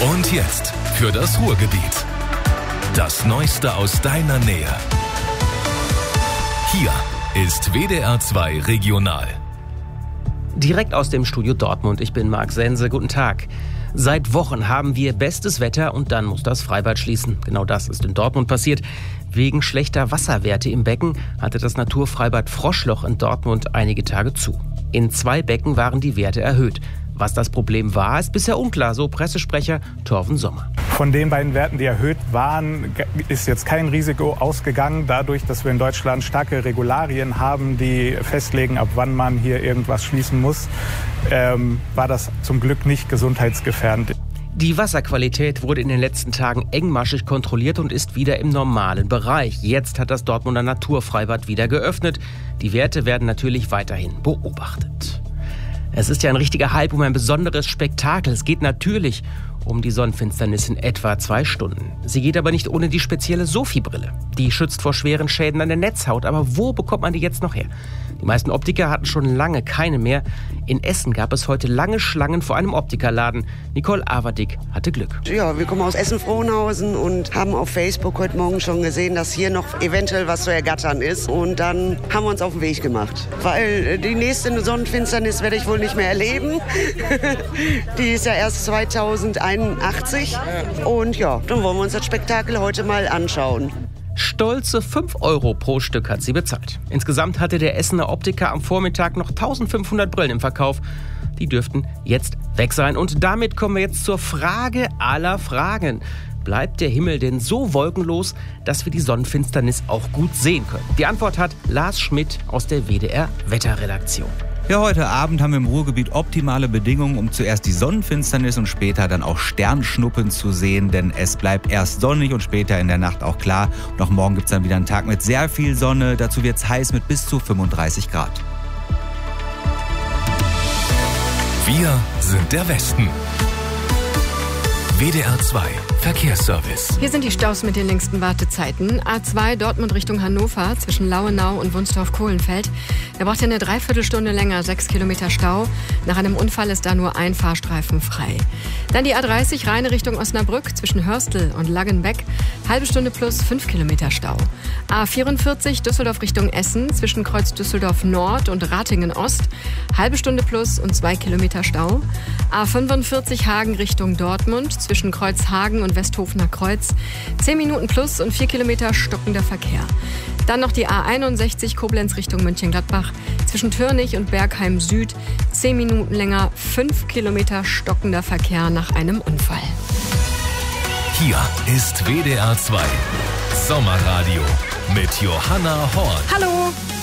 Und jetzt für das Ruhrgebiet. Das Neueste aus deiner Nähe. Hier ist WDR 2 Regional. Direkt aus dem Studio Dortmund. Ich bin Marc Sense. Guten Tag. Seit Wochen haben wir bestes Wetter und dann muss das Freibad schließen. Genau das ist in Dortmund passiert. Wegen schlechter Wasserwerte im Becken hatte das Naturfreibad Froschloch in Dortmund einige Tage zu. In 2 Becken waren die Werte erhöht. Was das Problem war, ist bisher unklar, so Pressesprecher Torben Sommer. Von den beiden Werten, die erhöht waren, ist jetzt kein Risiko ausgegangen. Dadurch, dass wir in Deutschland starke Regularien haben, die festlegen, ab wann man hier irgendwas schließen muss, war das zum Glück nicht gesundheitsgefährdend. Die Wasserqualität wurde in den letzten Tagen engmaschig kontrolliert und ist wieder im normalen Bereich. Jetzt hat das Dortmunder Naturfreibad wieder geöffnet. Die Werte werden natürlich weiterhin beobachtet. Es ist ja ein richtiger Hype um ein besonderes Spektakel. Es geht natürlich um die Sonnenfinsternis in etwa 2 Stunden. Sie geht aber nicht ohne die spezielle Sophie-Brille. Die schützt vor schweren Schäden an der Netzhaut. Aber wo bekommt man die jetzt noch her? Die meisten Optiker hatten schon lange keine mehr. In Essen gab es heute lange Schlangen vor einem Optikerladen. Nicole Averdick hatte Glück. Ja, wir kommen aus Essen-Frohnhausen und haben auf Facebook heute Morgen schon gesehen, dass hier noch eventuell was zu ergattern ist. Und dann haben wir uns auf den Weg gemacht. Weil die nächste Sonnenfinsternis werde ich wohl nicht mehr erleben. Die ist ja erst 2081. Und ja, dann wollen wir uns das Spektakel heute mal anschauen. Stolze 5 € pro Stück hat sie bezahlt. Insgesamt hatte der Essener Optiker am Vormittag noch 1500 Brillen im Verkauf. Die dürften jetzt weg sein. Und damit kommen wir jetzt zur Frage aller Fragen. Bleibt der Himmel denn so wolkenlos, dass wir die Sonnenfinsternis auch gut sehen können? Die Antwort hat Lars Schmidt aus der WDR-Wetterredaktion. Ja, heute Abend haben wir im Ruhrgebiet optimale Bedingungen, um zuerst die Sonnenfinsternis und später dann auch Sternschnuppen zu sehen, denn es bleibt erst sonnig und später in der Nacht auch klar. Und auch morgen gibt es dann wieder einen Tag mit sehr viel Sonne. Dazu wird es heiß mit bis zu 35 Grad. Wir sind der Westen. WDR 2 Verkehrsservice. Hier sind die Staus mit den längsten Wartezeiten. A2 Dortmund Richtung Hannover zwischen Lauenau und Wunstorf-Kohlenfeld. Da braucht ihr eine Dreiviertelstunde länger, 6 Kilometer Stau. Nach einem Unfall ist da nur ein Fahrstreifen frei. Dann die A30 Rheine Richtung Osnabrück zwischen Hörstel und Langenbeck. Halbe Stunde plus 5 Kilometer Stau. A44 Düsseldorf Richtung Essen zwischen Kreuz Düsseldorf Nord und Ratingen Ost. Halbe Stunde plus und 2 Kilometer Stau. A45 Hagen Richtung Dortmund zwischen Kreuzhagen und Westhofener Kreuz. 10 Minuten plus und 4 Kilometer stockender Verkehr. Dann noch die A61 Koblenz Richtung Mönchengladbach zwischen Türnich und Bergheim Süd. 10 Minuten länger, 5 Kilometer stockender Verkehr nach einem Unfall. Hier ist WDR 2 Sommerradio mit Johanna Horn. Hallo!